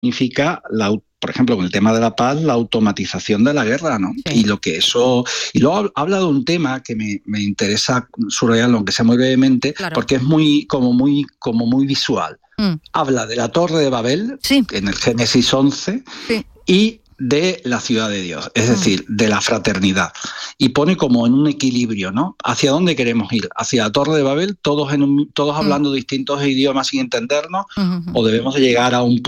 significa por ejemplo, con el tema de la paz, la automatización de la guerra, ¿no? Sí. Y lo que eso... Y luego habla de un tema que me interesa subrayarlo, aunque sea muy brevemente, Claro. porque es muy visual. Habla de la Torre de Babel, sí. en el Génesis 11, sí. y de la ciudad de Dios, es decir, de la fraternidad. Y pone como en un equilibrio, ¿no? ¿Hacia dónde queremos ir? ¿Hacia la Torre de Babel, todos hablando distintos idiomas sin entendernos? ¿O debemos llegar a un